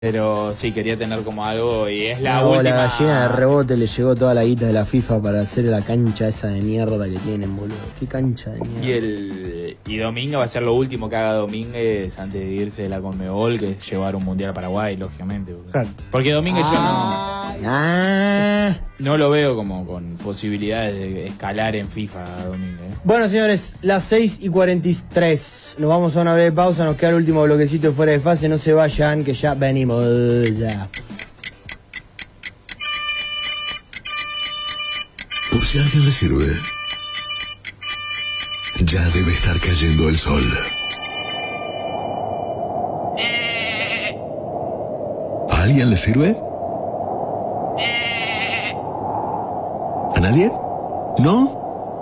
Pero sí, quería tener como algo y es la No, última. la gallina de rebote le llegó toda la guita de la FIFA para hacer la cancha esa de mierda que tienen, boludo. Qué cancha de mierda. Y Domínguez va a ser lo último que haga Domínguez antes de irse de la Conmebol, que es llevar un mundial a Paraguay, lógicamente. Claro. Porque Domínguez yo no lo veo como con posibilidades de escalar en FIFA, Domínguez. Bueno, señores, las 6:43. Nos vamos a una breve pausa. Nos queda el último bloquecito de Fuera de Fase. No se vayan, que ya venimos. Ya. Por si a alguien le sirve, ya debe estar cayendo el sol. ¿A alguien le sirve? ¿A nadie? ¿No?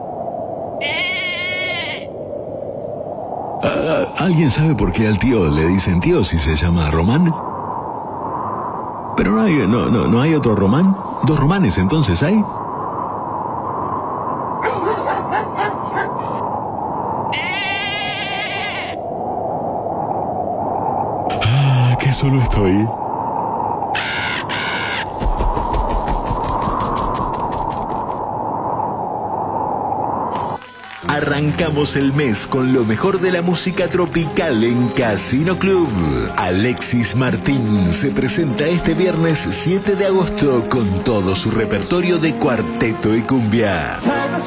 ¿Alguien sabe por qué al tío le dicen tío si se llama Román? Pero no hay otro Román. ¿Dos Romanes entonces hay? Que solo estoy. Arrancamos el mes con lo mejor de la música tropical en Casino Club. Alexis Martín se presenta este viernes 7 de agosto con todo su repertorio de cuarteto y cumbia.